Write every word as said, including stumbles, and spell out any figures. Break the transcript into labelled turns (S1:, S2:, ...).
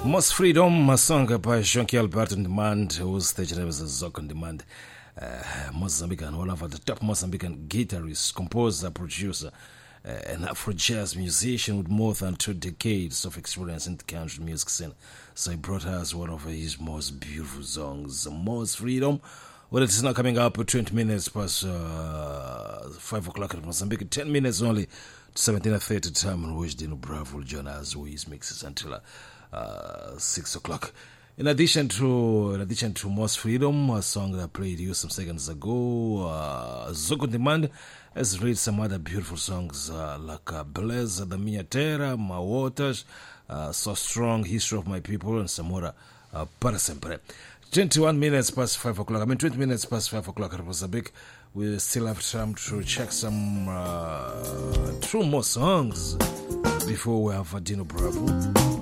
S1: Most Freedom, a song by Jean-Pierre Albert on Demand, whose stage name is Zoc on Demand. Uh, Mozambican, one of the top Mozambican guitarist, composer, producer, uh, and Afro-jazz musician with more than two decades of experience in the country music scene. So he brought us one of his most beautiful songs, Most Freedom. Well, it's now coming up twenty minutes past uh, five o'clock in Mozambique, ten minutes only to seventeen thirty time in which Dino Bravo will join us with his mixes until uh, uh, six o'clock. In addition to in addition to Most Freedom, a song that I played you some seconds ago, uh, Zoc on Demand has read some other beautiful songs uh, like uh, Beleza da Minha Terra, My Waters, uh, So Strong, History of My People, and some other uh, Para Sempre. twenty-one minutes past five o'clock. I mean, twenty minutes past five o'clock at Mozambique. We still have time to check some uh, two more songs before we have Dino Bravo.